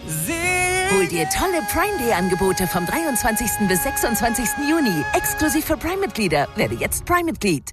Hol dir tolle Prime-Day-Angebote vom 23. bis 26. Juni. Exklusiv für Prime-Mitglieder. Werde jetzt Prime-Mitglied.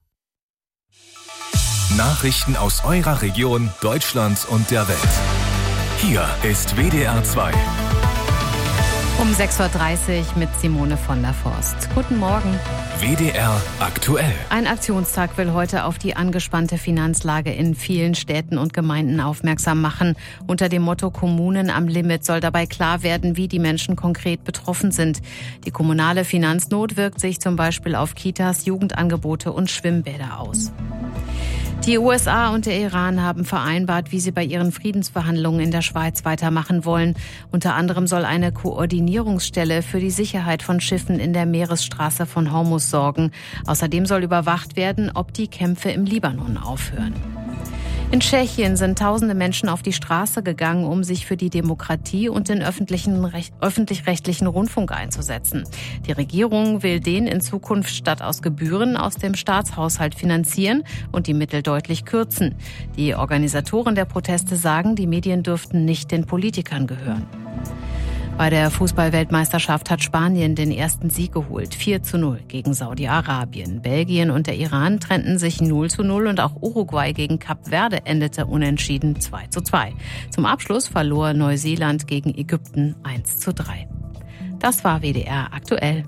Nachrichten aus eurer Region, Deutschlands und der Welt. Hier ist WDR 2. Um 6.30 Uhr mit Simone von der Forst. Guten Morgen. WDR aktuell. Ein Aktionstag will heute auf die angespannte Finanzlage in vielen Städten und Gemeinden aufmerksam machen. Unter dem Motto Kommunen am Limit soll dabei klar werden, wie die Menschen konkret betroffen sind. Die kommunale Finanznot wirkt sich zum Beispiel auf Kitas, Jugendangebote und Schwimmbäder aus. Die USA und der Iran haben vereinbart, wie sie bei ihren Friedensverhandlungen in der Schweiz weitermachen wollen. Unter anderem soll eine Koordinierungsstelle für die Sicherheit von Schiffen in der Meeresstraße von Hormuz sorgen. Außerdem soll überwacht werden, ob die Kämpfe im Libanon aufhören. In Tschechien sind tausende Menschen auf die Straße gegangen, um sich für die Demokratie und den öffentlich-rechtlichen Rundfunk einzusetzen. Die Regierung will den in Zukunft statt aus Gebühren aus dem Staatshaushalt finanzieren und die Mittel deutlich kürzen. Die Organisatoren der Proteste sagen, die Medien dürften nicht den Politikern gehören. Bei der Fußball-Weltmeisterschaft hat Spanien den ersten Sieg geholt, 4:0 gegen Saudi-Arabien. Belgien und der Iran trennten sich 0:0 und auch Uruguay gegen Kap Verde endete unentschieden 2:2. Zum Abschluss verlor Neuseeland gegen Ägypten 1:3. Das war WDR aktuell.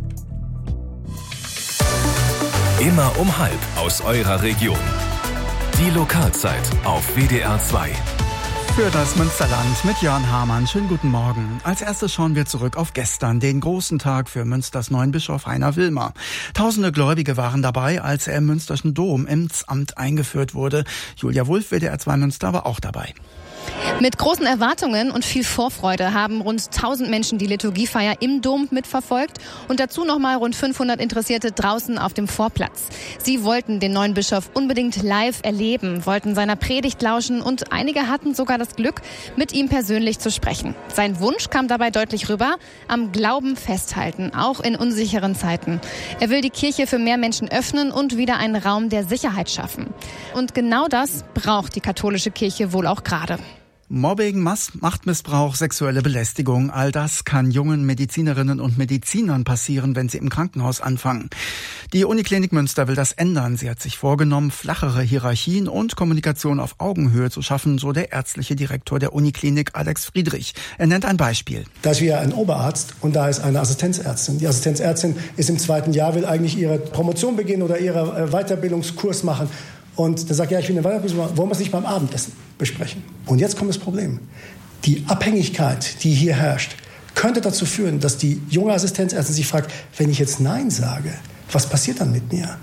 Immer um 12:30 aus eurer Region. Die Lokalzeit auf WDR 2. Für das Münsterland mit Jörn Hamann. Schönen guten Morgen. Als erstes schauen wir zurück auf gestern, den großen Tag für Münsters neuen Bischof Heiner Wilmer. Tausende Gläubige waren dabei, als er im Münsterschen Dom ins Amt eingeführt wurde. Julia Wulff, WDR 2 Münster, war auch dabei. Mit großen Erwartungen und viel Vorfreude haben rund 1000 Menschen die Liturgiefeier im Dom mitverfolgt und dazu nochmal rund 500 Interessierte draußen auf dem Vorplatz. Sie wollten den neuen Bischof unbedingt live erleben, wollten seiner Predigt lauschen und einige hatten sogar das Glück, mit ihm persönlich zu sprechen. Sein Wunsch kam dabei deutlich rüber: am Glauben festhalten, auch in unsicheren Zeiten. Er will die Kirche für mehr Menschen öffnen und wieder einen Raum der Sicherheit schaffen. Und genau das braucht die katholische Kirche wohl auch gerade. Mobbing, Machtmissbrauch, sexuelle Belästigung, all das kann jungen Medizinerinnen und Medizinern passieren, wenn sie im Krankenhaus anfangen. Die Uniklinik Münster will das ändern. Sie hat sich vorgenommen, flachere Hierarchien und Kommunikation auf Augenhöhe zu schaffen, so der ärztliche Direktor der Uniklinik Alex Friedrich. Er nennt ein Beispiel. Da ist wieder ein Oberarzt und da ist eine Assistenzärztin. Die Assistenzärztin ist im 2. Jahr, will eigentlich ihre Promotion beginnen oder ihren Weiterbildungskurs machen. Und der sagt, ja, ich will eine Weiterbildung, wollen wir es nicht beim Abendessen besprechen? Und jetzt kommt das Problem. Die Abhängigkeit, die hier herrscht, könnte dazu führen, dass die junge Assistenzärztin sich fragt, wenn ich jetzt Nein sage, was passiert dann mit mir?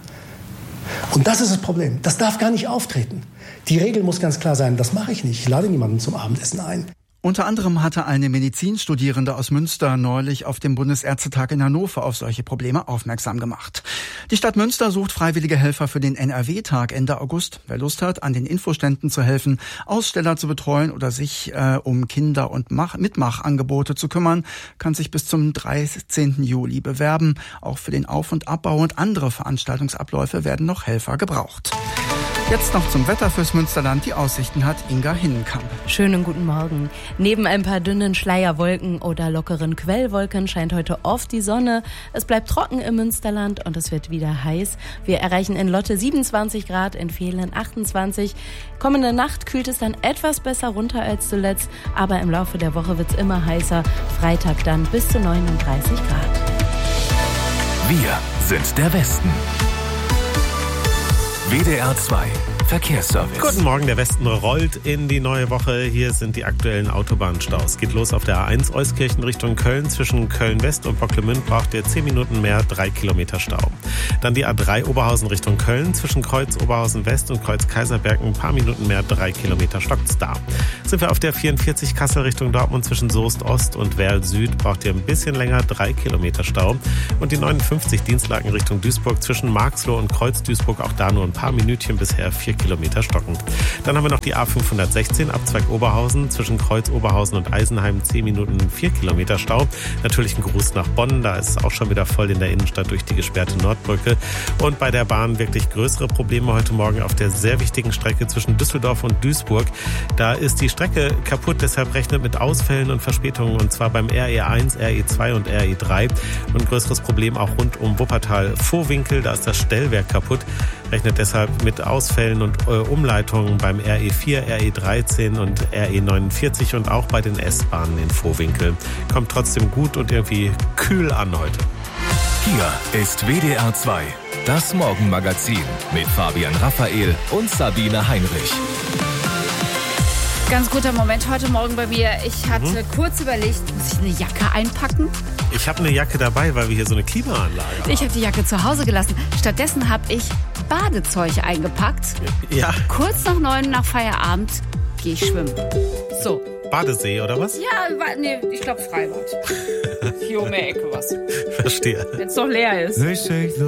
Und das ist das Problem. Das darf gar nicht auftreten. Die Regel muss ganz klar sein, das mache ich nicht. Ich lade niemanden zum Abendessen ein. Unter anderem hatte eine Medizinstudierende aus Münster neulich auf dem Bundesärztetag in Hannover auf solche Probleme aufmerksam gemacht. Die Stadt Münster sucht freiwillige Helfer für den NRW-Tag Ende August. Wer Lust hat, an den Infoständen zu helfen, Aussteller zu betreuen oder sich um Kinder- und Mitmachangebote zu kümmern, kann sich bis zum 13. Juli bewerben. Auch für den Auf- und Abbau und andere Veranstaltungsabläufe werden noch Helfer gebraucht. Jetzt noch zum Wetter fürs Münsterland. Die Aussichten hat Inga Hinnenkamp. Schönen guten Morgen. Neben ein paar dünnen Schleierwolken oder lockeren Quellwolken scheint heute oft die Sonne. Es bleibt trocken im Münsterland und es wird wieder heiß. Wir erreichen in Lotte 27 Grad, in Vehlen 28. Kommende Nacht kühlt es dann etwas besser runter als zuletzt, aber im Laufe der Woche wird es immer heißer. Freitag dann bis zu 39 Grad. Wir sind der Westen. WDR 2 Verkehrsservice. Guten Morgen, der Westen rollt in die neue Woche. Hier sind die aktuellen Autobahnstaus. Geht los auf der A1 Euskirchen Richtung Köln. Zwischen Köln-West und Bocklemünd braucht ihr 10 Minuten mehr, 3 Kilometer Stau. Dann die A3 Oberhausen Richtung Köln. Zwischen Kreuz Oberhausen West und Kreuz Kaiserberg ein paar Minuten mehr, 3 Kilometer stockt's da. Sind wir auf der 44 Kassel Richtung Dortmund. Zwischen Soest Ost und Werl Süd braucht ihr ein bisschen länger, 3 Kilometer Stau. Und die 59 Dienstlaken Richtung Duisburg. Zwischen Marxloh und Kreuz Duisburg auch da nur ein paar Minütchen, bisher 4 Kilometer stockend. Dann haben wir noch die A516, Abzweig Oberhausen, zwischen Kreuz Oberhausen und Eisenheim 10 Minuten 4 Kilometer Stau. Natürlich ein Gruß nach Bonn, da ist es auch schon wieder voll in der Innenstadt durch die gesperrte Nordbrücke. Und bei der Bahn wirklich größere Probleme heute Morgen auf der sehr wichtigen Strecke zwischen Düsseldorf und Duisburg. Da ist die Strecke kaputt, deshalb rechnet mit Ausfällen und Verspätungen, und zwar beim RE1, RE2 und RE3. Und ein größeres Problem auch rund um Wuppertal-Vohwinkel, da ist das Stellwerk kaputt. Rechnet deshalb mit Ausfällen und Umleitungen beim RE4, RE13 und RE49 und auch bei den S-Bahnen in Vohwinkel. Kommt trotzdem gut und irgendwie kühl an heute. Hier ist WDR 2, das Morgenmagazin mit Fabian Raphael und Sabine Heinrich. Ganz guter Moment heute Morgen bei mir. Ich hatte kurz überlegt, muss ich eine Jacke einpacken? Ich habe eine Jacke dabei, weil wir hier so eine Klimaanlage haben. Ich habe die Jacke zu Hause gelassen. Stattdessen habe ich Badezeug eingepackt. Ja. Kurz nach 9 nach Feierabend gehe ich schwimmen. So. Badesee oder was? Ja, nee, ich glaube Freibad. Hier um die Ecke was. Verstehe. Wenn es noch leer ist.